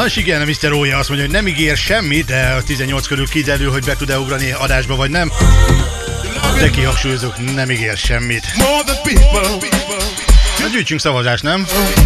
igen, Mr. Ója azt mondja, hogy nem ígér semmit, de a 18 körül kiderül, hogy be tud-e ugrani adásba, vagy nem. De kihangsúlyozok, nem ígér semmit. Na, gyűjtsünk szavazást, nem?